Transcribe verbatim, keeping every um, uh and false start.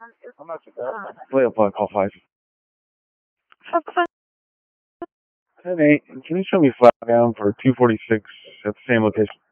I'm not sure. Play up on call five. Ten eight. Can you show me flat down for two forty six at the same location?